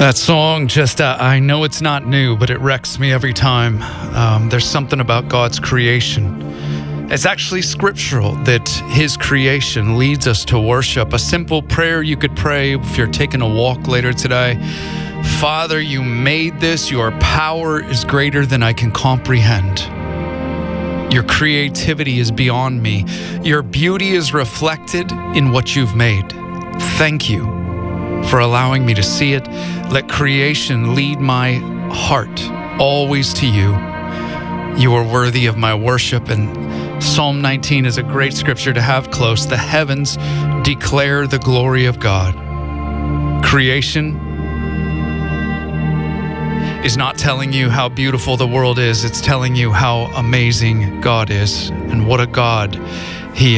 That song I know it's not new, but it wrecks me every time. There's something about God's creation. It's actually scriptural that his creation leads us to worship. A simple prayer you could pray if you're taking a walk later today. Father, you made this. Your power is greater than I can comprehend. Your creativity is beyond me. Your beauty is reflected in what you've made. Thank you for allowing me to see it. Let creation lead my heart always to you. You are worthy of my worship. And Psalm 19 is a great scripture to have close. The heavens declare the glory of God. Creation is not telling you how beautiful the world is. It's telling you how amazing God is and what a God